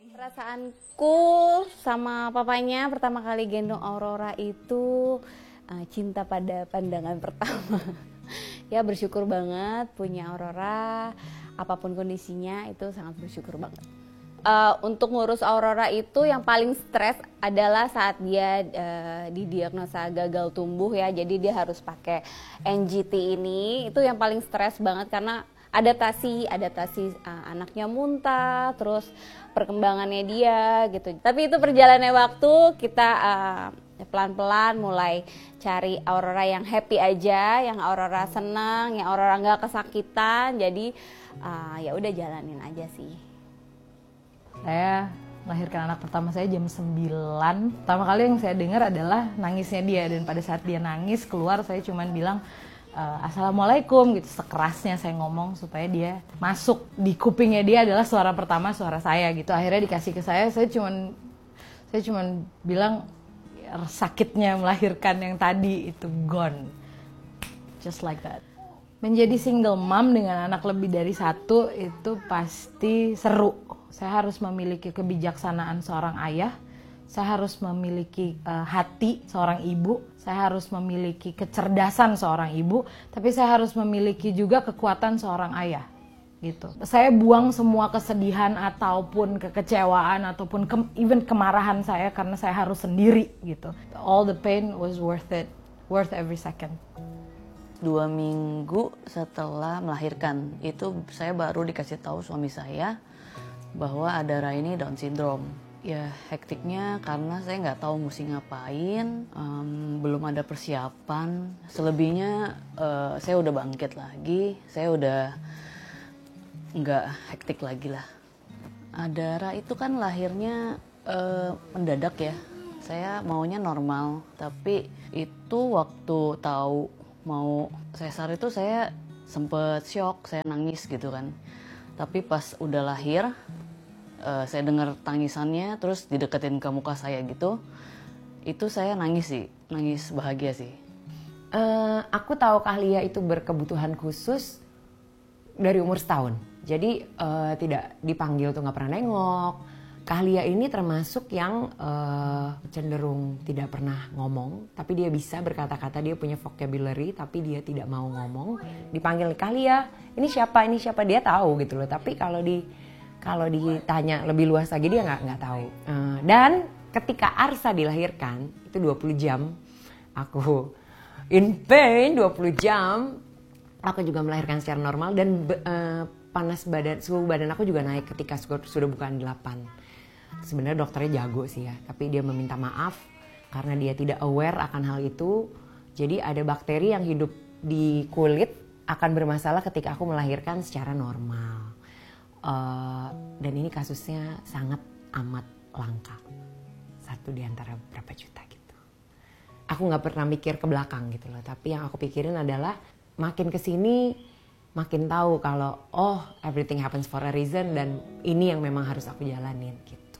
Perasaanku sama papanya pertama kali gendong Aurora itu cinta pada pandangan pertama. Ya bersyukur banget punya Aurora, apapun kondisinya itu sangat bersyukur banget. Untuk ngurus Aurora itu yang paling stres adalah saat dia didiagnosa gagal tumbuh ya, jadi dia harus pakai NGT ini, itu yang paling stres banget karena adaptasi anaknya muntah, terus perkembangannya dia gitu. Tapi itu perjalannya waktu, kita pelan-pelan mulai cari Aurora yang happy aja, yang Aurora senang, yang Aurora nggak kesakitan. Jadi ya udah jalanin aja sih. Saya melahirkan anak pertama saya jam 9. Pertama kali yang saya dengar adalah nangisnya dia, dan pada saat dia nangis keluar saya cuman bilang Assalamualaikum gitu, sekerasnya saya ngomong supaya dia masuk di kupingnya. Dia adalah suara pertama, suara saya gitu. Akhirnya dikasih ke saya cuman bilang sakitnya melahirkan yang tadi itu gone, just like that. Menjadi single mom dengan anak lebih dari satu itu pasti seru. Saya harus memiliki kebijaksanaan seorang ayah, saya harus memiliki hati seorang ibu, saya harus memiliki kecerdasan seorang ibu, tapi saya harus memiliki juga kekuatan seorang ayah. Gitu. Saya buang semua kesedihan ataupun kekecewaan ataupun even kemarahan saya karena saya harus sendiri gitu. All the pain was worth it, worth every second. 2 minggu setelah melahirkan itu saya baru dikasih tahu suami saya bahwa ada Raini Down syndrome. Ya hektiknya karena saya nggak tahu mesti ngapain, belum ada persiapan. Selebihnya saya udah bangkit lagi, saya udah nggak hektik lagi lah. Adara itu kan lahirnya mendadak ya. Saya maunya normal, tapi itu waktu tahu mau sesar itu saya sempet shock, saya nangis gitu kan. Tapi pas udah lahir, saya dengar tangisannya, terus dideketin ke muka saya gitu, itu saya nangis sih, nangis bahagia sih. Aku tahu Kahlia itu berkebutuhan khusus dari umur setahun, jadi tidak dipanggil tuh nggak pernah nengok. Kahlia ini termasuk yang cenderung tidak pernah ngomong, tapi dia bisa berkata-kata, dia punya vocabulary, tapi dia tidak mau ngomong. Dipanggil Kahlia, ini siapa, dia tahu gitu loh. Tapi kalau ditanya lebih luas lagi dia nggak tahu. Dan ketika Arsa dilahirkan, itu 20 jam, aku in pain 20 jam. Aku juga melahirkan secara normal dan suhu badan aku juga naik ketika sudah bukan 8. Sebenarnya dokternya jago sih ya, tapi dia meminta maaf karena dia tidak aware akan hal itu. Jadi ada bakteri yang hidup di kulit akan bermasalah ketika aku melahirkan secara normal. Dan ini kasusnya sangat amat langka. 1 di antara berapa juta gitu. Aku gak pernah mikir ke belakang gitu loh. Tapi yang aku pikirin adalah makin kesini makin tahu kalau everything happens for a reason, dan ini yang memang harus aku jalanin gitu.